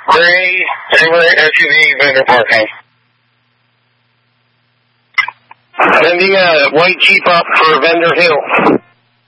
Gray, Taylor, SUV, vendor parking. Sending a white Jeep up for Vendor Hill.